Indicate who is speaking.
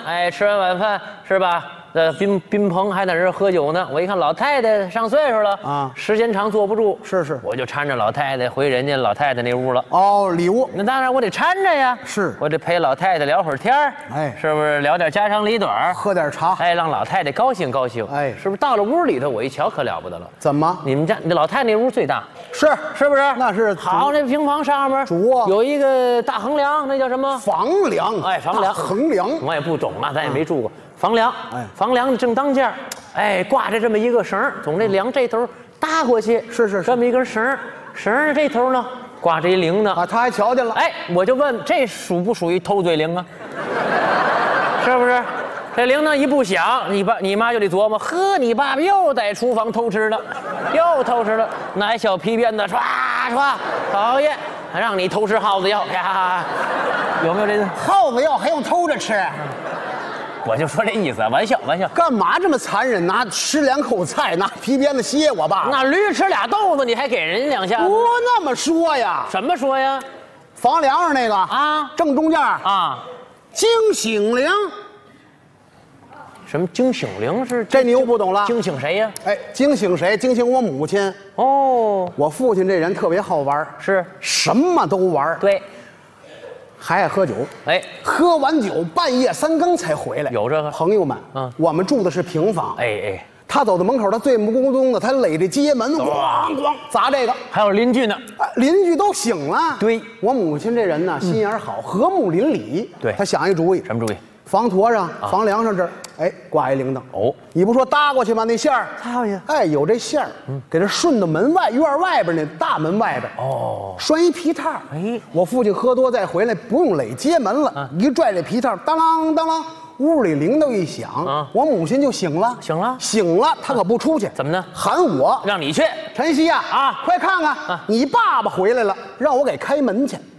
Speaker 1: 哎，吃完晚饭是吧？宾朋还在这喝酒呢。我一看老太太上岁数了啊，时间长坐不住，
Speaker 2: 是，
Speaker 1: 我就搀着老太太回人家老太太那屋了。
Speaker 2: 哦，礼物，
Speaker 1: 那当然我得搀着呀，
Speaker 2: 是
Speaker 1: 我得陪老太太聊会儿天儿，
Speaker 2: 哎，
Speaker 1: 是不是聊点家长里短，
Speaker 2: 喝点茶，
Speaker 1: 哎，让老太太高兴高兴，
Speaker 2: 哎，
Speaker 1: 是不是？到了屋里头，我一瞧可了不得了，
Speaker 2: 怎么？
Speaker 1: 你们家那老太太那屋最大，是不是？
Speaker 2: 那是
Speaker 1: 好，那平房上面
Speaker 2: 主卧
Speaker 1: 有一个大横梁，那叫什么？
Speaker 2: 房梁，
Speaker 1: 哎，房梁，
Speaker 2: 横梁，
Speaker 1: 我也不懂啊，咱也没住过。房梁，哎，房梁正当间，哎，挂着这么一个绳，从这梁这头搭过去，
Speaker 2: 是，
Speaker 1: 这么一根绳，绳这头呢挂着一铃铛
Speaker 2: 啊，他还瞧见了，
Speaker 1: 哎，我就问这属不属于偷嘴铃啊？是不是？这铃铛一不响，你妈就得琢磨，呵，你爸爸又在厨房偷吃了，又偷吃了，拿一小皮鞭子唰唰，讨厌，让你偷吃耗子药呀？有没有这个
Speaker 2: 耗子药还用偷着吃？
Speaker 1: 我就说这意思，玩笑。
Speaker 2: 干嘛这么残忍？拿吃2口菜，拿皮鞭子歇我爸？
Speaker 1: 那驴吃俩豆子，你还给人家2下子？
Speaker 2: 不那么说呀？
Speaker 1: 怎么说呀？
Speaker 2: 房梁上那个
Speaker 1: 啊，
Speaker 2: 正中间
Speaker 1: 啊，
Speaker 2: 惊醒铃。
Speaker 1: 什么惊醒铃是？
Speaker 2: 这你又不懂了？
Speaker 1: 惊醒谁呀？
Speaker 2: 哎，惊醒谁？惊醒我母亲。
Speaker 1: 哦，
Speaker 2: 我父亲这人特别好玩，
Speaker 1: 是
Speaker 2: 什么都玩。
Speaker 1: 对。
Speaker 2: 还爱喝酒，
Speaker 1: 哎，
Speaker 2: 喝完酒半夜3更才回来。
Speaker 1: 有这个
Speaker 2: 朋友们，我们住的是平房，
Speaker 1: 哎，
Speaker 2: 他走到门口，他醉目咕咚的，他垒着街门，咣咣砸这个，
Speaker 1: 还有邻居呢，
Speaker 2: 邻居都醒了。
Speaker 1: 对，
Speaker 2: 我母亲这人呢，心眼好，和睦邻里。
Speaker 1: 对，
Speaker 2: 他想一主意，
Speaker 1: 什么主意？
Speaker 2: 房坨上、房梁上这儿，哎，挂一铃铛。
Speaker 1: 哦，
Speaker 2: 你不说搭过去吗？那线儿，
Speaker 1: 搭去。
Speaker 2: 哎，有这线儿，给它顺到门外院外边那大门外边。
Speaker 1: 哦，
Speaker 2: 拴一皮套。哎，我父亲喝多再回来，不用垒街门了，一拽这皮套，当啷当啷，屋里铃铛一响，我母亲就醒了。醒了，她可不出去，
Speaker 1: 怎么呢？
Speaker 2: 喊我，
Speaker 1: 让你去。
Speaker 2: 晨曦呀，快看看，你爸爸回来了，让我给开门去。